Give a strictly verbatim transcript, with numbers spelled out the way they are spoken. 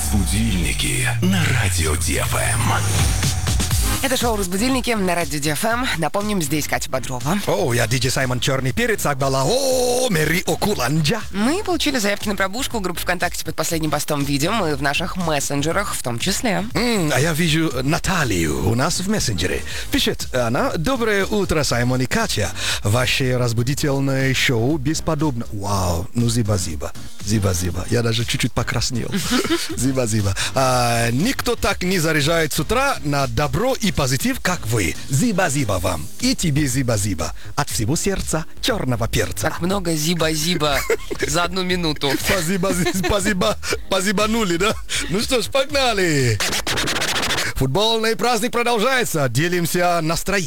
Будильники на радио Ди Эф Эм. Это шоу «Разбудильники» на радио Ди Эф Эм. Напомним, здесь Катя Бодрова. О, я диджей Саймон Черный Перец, Акбала. О, Мэри Окуланджа. Мы получили заявки на пробушку. Группа ВКонтакте под последним постом видим. И в наших мессенджерах в том числе. М, а я вижу Наталью у нас в мессенджере. Пишет она: доброе утро, Саймон и Катя. Ваше разбудительное шоу бесподобно. Вау, ну зиба-зиба. Зиба-зиба. Я даже чуть-чуть покраснел. Зиба-зиба. А, никто так не заряжает с утра на добро и позитив, как вы. Зиба-зиба вам. И тебе зиба-зиба. От всего сердца черного перца. Так много зиба-зиба за одну минуту. Позиба, позиба, позибанули, да? Ну что ж, погнали! Футбольный праздник продолжается. Делимся настроением.